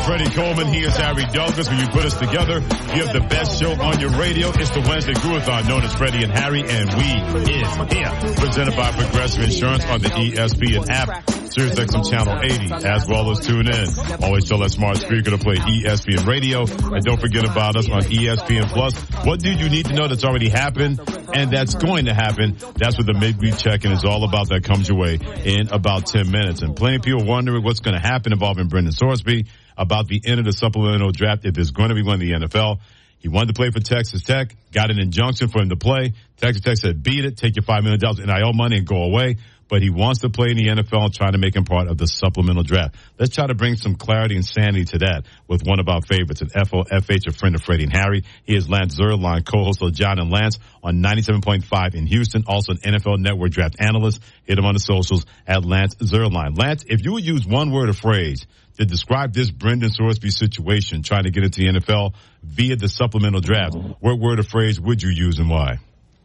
Freddie Coleman. He is Harry Douglas. When you put us together, you have the best show on your radio. It's the Wednesday Groove-a-thon known as Freddie and Harry, and we is here. Presented by Progressive Insurance on the ESPN app, SiriusXM Channel 80, as well as tune in. Always tell that smart speaker to play ESPN Radio. And don't forget about us on ESPN Plus. What do you need to know that's already happened and that's going to happen? That's what the midweek check-in is all about. That comes your way in about 10 minutes. And plenty of people wondering what's going to happen involving Brendan Sorsby about the end of the supplemental draft if there's going to be one in the NFL. He wanted to play for Texas Tech, got an injunction for him to play. Texas Tech said, beat it, take your $5 million in NIL money and go away. But he wants to play in the NFL and trying to make him part of the supplemental draft. Let's try to bring some clarity and sanity to that with one of our favorites, an FOFH, a friend of Freddie and Harry. He is Lance Zierlein, co-host of John and Lance on 97.5 in Houston, also an NFL Network draft analyst. Hit him on the socials at Lance Zierlein. Lance, if you would use one word or phrase to describe this Brendan Sorsby situation, trying to get into the NFL via the supplemental draft, what word or phrase would you use and why?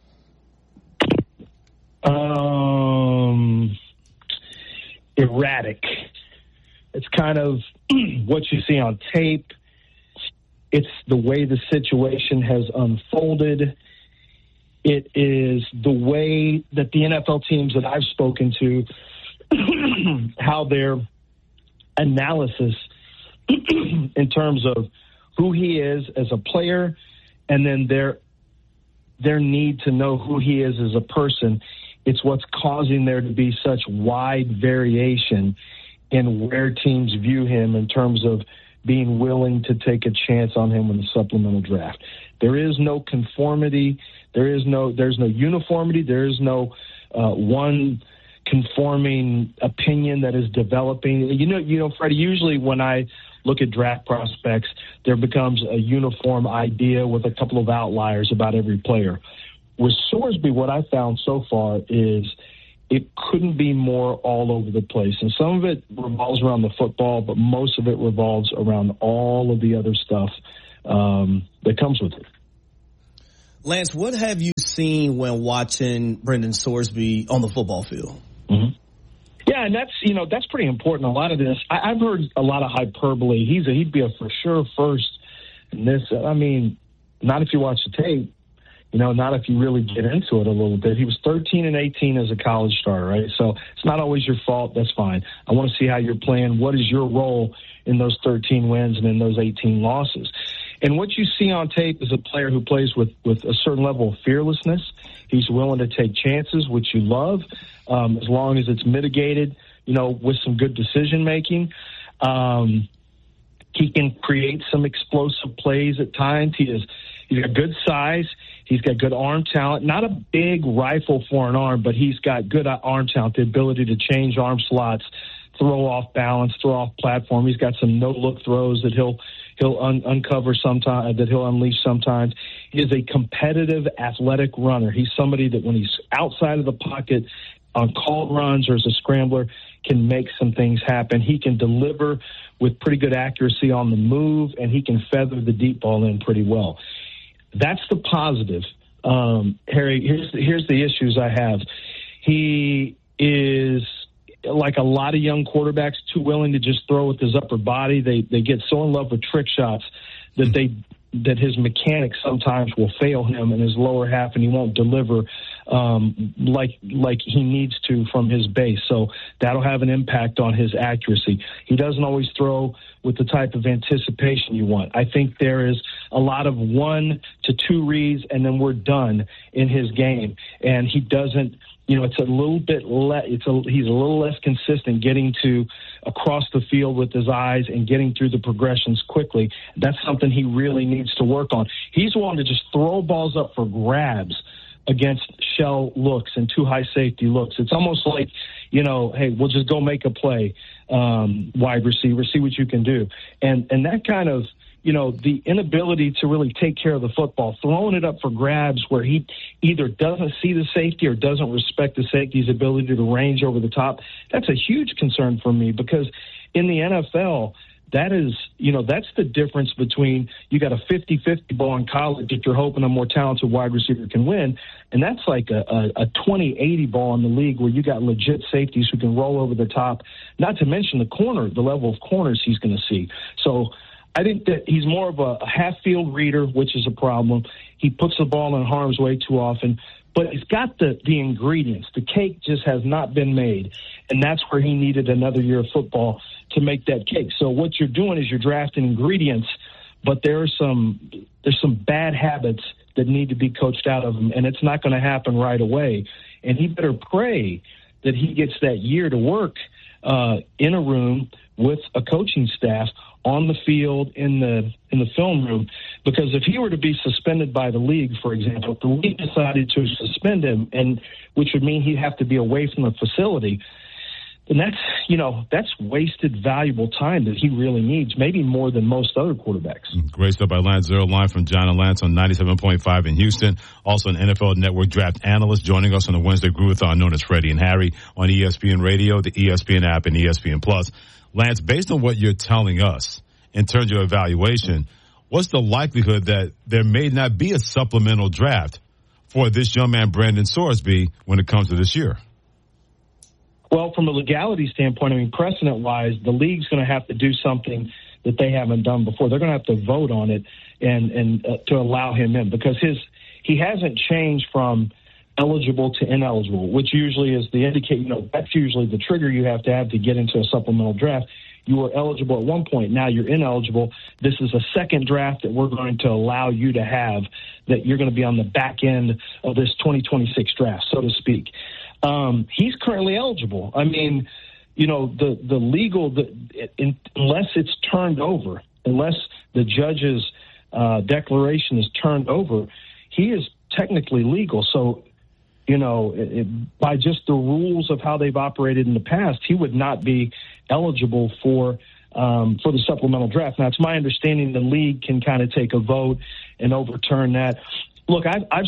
Erratic. It's kind of what you see on tape. It's the way the situation has unfolded. It is the way that the NFL teams that I've spoken to, how their analysis in terms of who he is as a player and then their need to know who he is as a person. It's what's causing there to be such wide variation in where teams view him in terms of being willing to take a chance on him in the supplemental draft. There is no conformity. There's no uniformity. There is no one conforming opinion that is developing. You know, Freddie, usually when I look at draft prospects, there becomes a uniform idea with a couple of outliers about every player. With Sorsby, what I found so far is it couldn't be more all over the place. And some of it revolves around the football, but most of it revolves around all of the other stuff that comes with it. Lance, what have you seen when watching Brendan Sorsby on the football field? Mm-hmm. Yeah, and that's pretty important. A lot of this, I've heard a lot of hyperbole. He'd be a for sure first in this. I mean, not if you watch the tape. Not if you really get into it a little bit. He was 13-18 as a college starter, right? So it's not always your fault. That's fine. I want to see how you're playing. What is your role in those 13 wins and in those 18 losses? And what you see on tape is a player who plays with a certain level of fearlessness. He's willing to take chances, which you love, as long as it's mitigated, with some good decision-making. He can create some explosive plays at times. He's got good size. He's got good arm talent. Not a big rifle for an arm, but he's got good arm talent, the ability to change arm slots, throw off balance, throw off platform. He's got some no-look throws that he'll uncover sometimes, that he'll unleash sometimes. He is a competitive, athletic runner. He's somebody that when he's outside of the pocket on called runs or as a scrambler can make some things happen. He can deliver with pretty good accuracy on the move, and he can feather the deep ball in pretty well. That's the positive. Harry, here's the issues I have. He is, like a lot of young quarterbacks, too willing to just throw with his upper body. They get so in love with trick shots that his mechanics sometimes will fail him in his lower half, and he won't deliver like he needs to from his base. So that'll have an impact on his accuracy. He doesn't always throw with the type of anticipation you want. I think there is a lot of 1 to 2 reads, and then we're done in his game. And he doesn't, it's a little bit he's a little less consistent getting to across the field with his eyes and getting through the progressions quickly. That's something he really needs to work on. He's one to just throw balls up for grabs against shell looks and too high safety looks. It's almost like, hey, we'll just go make a play, wide receiver, see what you can do. And that kind of, the inability to really take care of the football, throwing it up for grabs where he either doesn't see the safety or doesn't respect the safety's ability to range over the top, that's a huge concern for me because in the NFL, That is, that's the difference between you got a 50-50 ball in college that you're hoping a more talented wide receiver can win, and that's like a 20-80 ball in the league where you got legit safeties who can roll over the top, not to mention the level of corners he's going to see. So I think that he's more of a half-field reader, which is a problem. He puts the ball in harm's way too often. But he's got the ingredients. The cake just has not been made, and that's where he needed another year of football to make that cake. So what you're doing is you're drafting ingredients, but there's some bad habits that need to be coached out of him, and it's not going to happen right away. And he better pray that he gets that year to work in a room with a coaching staff on the field, in the film room, because if he were to be suspended by the league, for example, if the league decided to suspend him, and which would mean he'd have to be away from the facility, then that's wasted valuable time that he really needs, maybe more than most other quarterbacks. Great stuff by Lance Zierlein from John and Lance on 97.5 in Houston. Also an NFL Network draft analyst joining us on the Wednesday Groovathon known as Freddie and Harry on ESPN Radio, the ESPN app, and ESPN Plus. Lance, based on what you're telling us in terms of evaluation, what's the likelihood that there may not be a supplemental draft for this young man, Brandon Sorsby, when it comes to this year? Well, from a legality standpoint, precedent-wise, the league's going to have to do something that they haven't done before. They're going to have to vote on it and to allow him in, because he hasn't changed from eligible to ineligible, which usually is the that's usually the trigger you have to get into a supplemental draft. You were eligible at one point. Now you're ineligible. This is a second draft that we're going to allow you to have, that you're going to be on the back end of this 2026 draft, so to speak. He's currently eligible. I mean, the legal, unless it's turned over, unless the judge's declaration is turned over, he is technically legal. So, by just the rules of how they've operated in the past, he would not be eligible for the supplemental draft. Now, it's my understanding the league can kind of take a vote and overturn that. Look, I've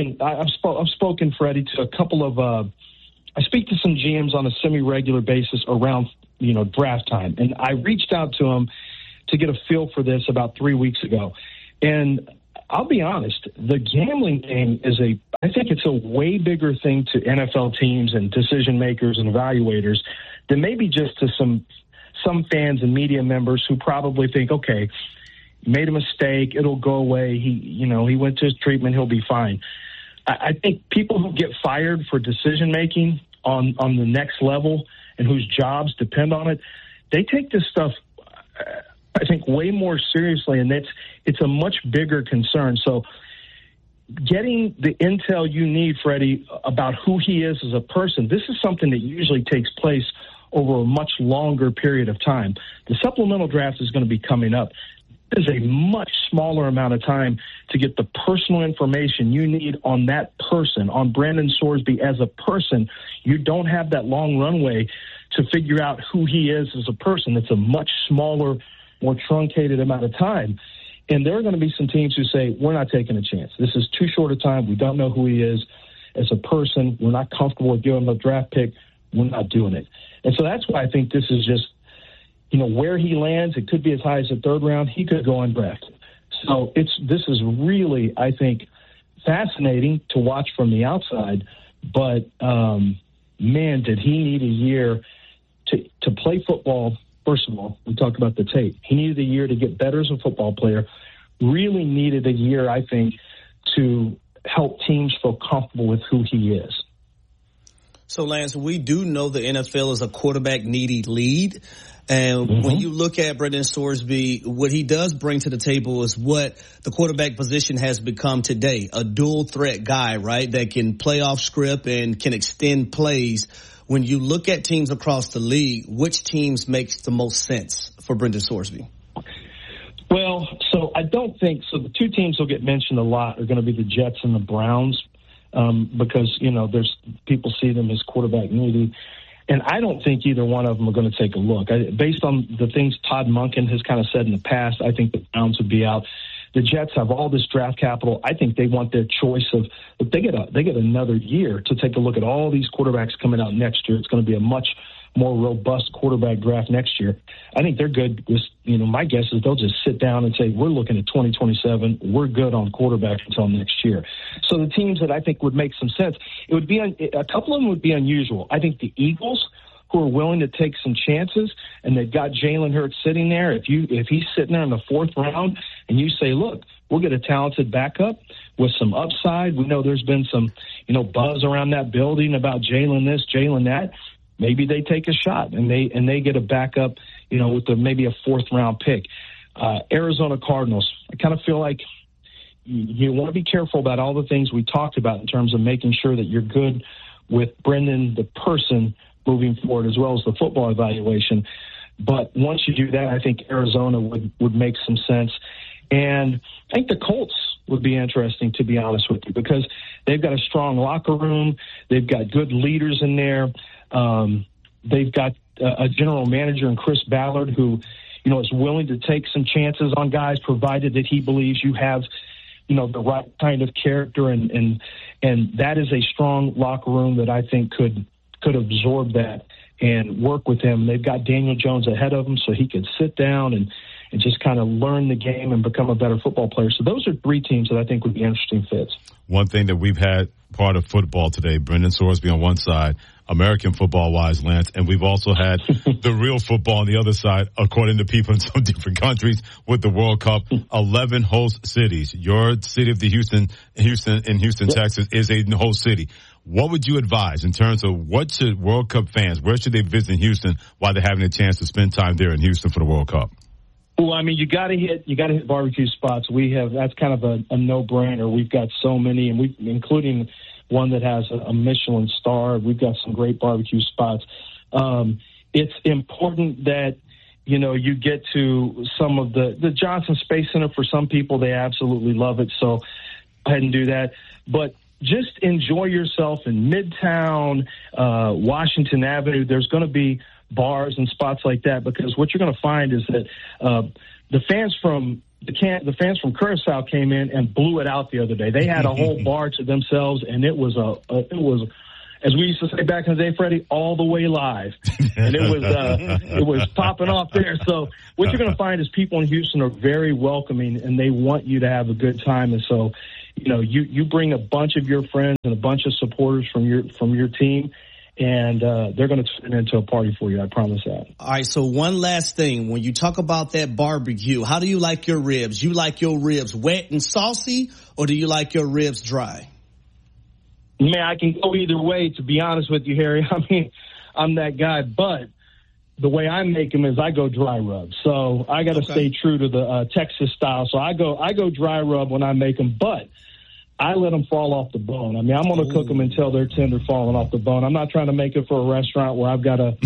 spoken, Freddie, to a couple of I speak to some GMs on a semi-regular basis around draft time, and I reached out to them to get a feel for this about 3 weeks ago. And I'll be honest, the gambling thing I think it's a way bigger thing to NFL teams and decision makers and evaluators than maybe just to some fans and media members who probably think, okay, made a mistake, it'll go away. He went to his treatment, he'll be fine. I think people who get fired for decision making on the next level and whose jobs depend on it, they take this stuff, I think, way more seriously, and it's a much bigger concern. So getting the intel you need, Freddie, about who he is as a person, this is something that usually takes place over a much longer period of time. The supplemental draft is going to be coming up. There's a much smaller amount of time to get the personal information you need on that person, on Brandon Sorsby as a person. You don't have that long runway to figure out who he is as a person. It's a much smaller, more truncated amount of time. And there are going to be some teams who say, we're not taking a chance. This is too short a time. We don't know who he is as a person. We're not comfortable with giving him a draft pick. We're not doing it. And so that's why I think this is just, where he lands, it could be as high as the third round. He could go undrafted. So this is really, I think, fascinating to watch from the outside. But, man, did he need a year to play football. First of all, we talked about the tape. He needed a year to get better as a football player. Really needed a year, I think, to help teams feel comfortable with who he is. So, Lance, we do know the NFL is a quarterback-needy league. And when you look at Brandon Sorsby, what he does bring to the table is what the quarterback position has become today, a dual-threat guy, right, that can play off script and can extend plays. When you look at teams across the league, which teams makes the most sense for Brandon Sorsby? Well, so I don't think – so the two teams will get mentioned a lot are going to be the Jets and the Browns because, there's people see them as quarterback needy. And I don't think either one of them are going to take a look. Based on the things Todd Monken has kind of said in the past, I think the Browns would be out. The Jets have all this draft capital. I think they want their choice of – they get another year to take a look at all these quarterbacks coming out next year. It's going to be a much more robust quarterback draft next year. I think they're good. My guess is they'll just sit down and say, we're looking at 2027. We're good on quarterback until next year. So the teams that I think would make some sense, it would be a couple of them would be unusual. I think the Eagles, who are willing to take some chances, and they've got Jalen Hurts sitting there. If he's sitting there in the 4th round and you say, look, we'll get a talented backup with some upside. We know there's been some, buzz around that building about Jalen this, Jalen that. Maybe they take a shot and they get a backup, with maybe a 4th round pick. Arizona Cardinals, I kind of feel like you want to be careful about all the things we talked about in terms of making sure that you're good with Brendan, the person, moving forward, as well as the football evaluation. But once you do that, I think Arizona would make some sense. And I think the Colts would be interesting, to be honest with you, because they've got a strong locker room. They've got good leaders in there. They've got a general manager in Chris Ballard who, is willing to take some chances on guys, provided that he believes you have, the right kind of character. And that is a strong locker room that I think could absorb that and work with him. They've got Daniel Jones ahead of him, so he could sit down and just kind of learn the game and become a better football player. So those are 3 teams that I think would be interesting fits. One thing that we've had part of football today, Brendan Sorsby on one side, American football-wise, Lance, and we've also had the real football on the other side, according to people in some different countries with the World Cup. 11 host cities. Your city of Houston, Texas, is a host city. What would you advise in terms of what should World Cup fans, where should they visit in Houston while they're having a chance to spend time there in Houston for the World Cup? Well, I mean, you got to hit barbecue spots. That's kind of a no-brainer. We've got so many, and including one that has a Michelin star. We've got some great barbecue spots. It's important that you get to some of the Johnson Space Center. For some people, they absolutely love it. So go ahead and do that. But just enjoy yourself in Midtown, Washington Avenue. There's going to be bars and spots like that, because what you're going to find is that the fans from Curacao came in and blew it out the other day. They had a whole bar to themselves, and it was as we used to say back in the day, Freddie, all the way live, and it was popping off there. So what you're going to find is people in Houston are very welcoming, and they want you to have a good time. And so, you bring a bunch of your friends and a bunch of supporters from your team, and they're going to turn into a party for you. I promise that. All right, so one last thing. When you talk about that barbecue, how do you like your ribs? You like your ribs wet and saucy, or do you like your ribs dry? Man, I can go either way, to be honest with you, Harry. I mean, I'm that guy, but the way I make them is I go dry rub. So I got to stay true to the Texas style. So I go dry rub when I make them, but I let them fall off the bone. I mean, I'm going to cook them until they're tender, falling off the bone. I'm not trying to make it for a restaurant where I've got to,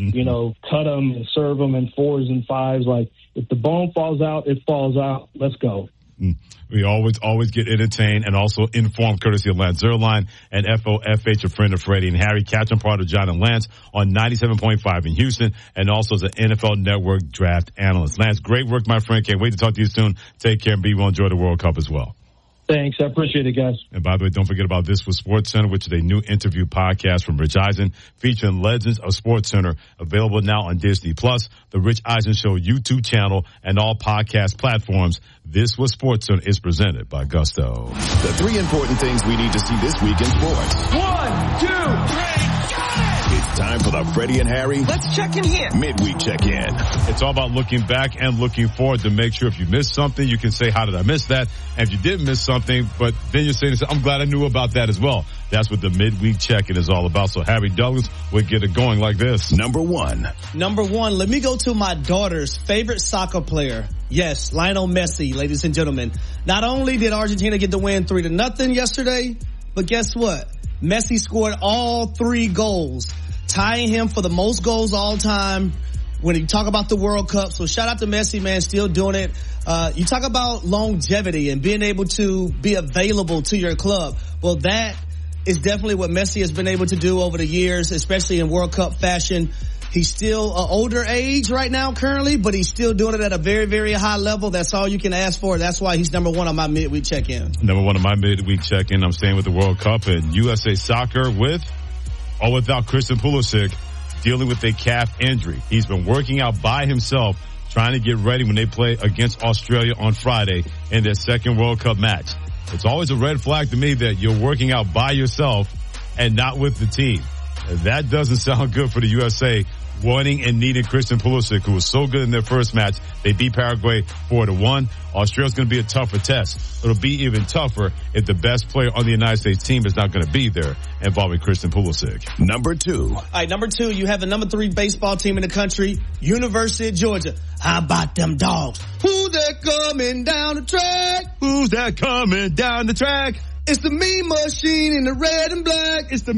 cut them and serve them in 4s and 5s. Like, if the bone falls out, it falls out. Let's go. We always get entertained and also informed, courtesy of Lance Zierlein and FOFH, a friend of Freddie and Harry. Catch them part of John and Lance on 97.5 in Houston, and also as an NFL Network draft analyst. Lance, great work, my friend. Can't wait to talk to you soon. Take care and be well. Enjoy the World Cup as well. Thanks. I appreciate it, guys. And by the way, don't forget about This Was Sports Center, which is a new interview podcast from Rich Eisen featuring legends of Sports Center, available now on Disney Plus, the Rich Eisen Show YouTube channel, and all podcast platforms. This Was Sports Center is presented by Gusto. The 3 important things we need to see this week in sports. 1, 2, 3. It's time for the Freddie and Harry. Let's check in here. Midweek check-in. It's all about looking back and looking forward to make sure if you missed something, you can say, how did I miss that? And if you did miss something, but then you're saying, I'm glad I knew about that as well. That's what the midweek check-in is all about. So Harry Douglas would get it going like this. Number one, let me go to my daughter's favorite soccer player. Yes, Lionel Messi, ladies and gentlemen. Not only did Argentina get the win 3-0 yesterday, but guess what? Messi scored all 3 goals, tying him for the most goals all time when you talk about the World Cup. So shout out to Messi, man, still doing it. You talk about longevity and being able to be available to your club. Well, that is definitely what Messi has been able to do over the years, especially in World Cup fashion. He's still an older age right now currently, but he's still doing it at a very, very high level. That's all you can ask for. That's why he's number 1 on my midweek check-in. Number 1 on my midweek check-in. I'm staying with the World Cup and USA Soccer with or without Christian Pulisic. dealing with a calf injury. He's been working out by himself, trying to get ready when they play against Australia on Friday in their second World Cup match. It's always a red flag to me that you're working out by yourself and not with the team. That doesn't sound good for the USA, wanting and needing Christian Pulisic, who was so good in their first match. They beat Paraguay 4-1. Australia's going to be a tougher test. It'll be even tougher if the best player on the United States team is not going to be there, involving Christian Pulisic. Number 2. All right, number 2, you have the number 3 baseball team in the country, University of Georgia. How about them dogs? Who's that coming down the track? Who's that coming down the track? It's the Mean Machine in the red and black. It's the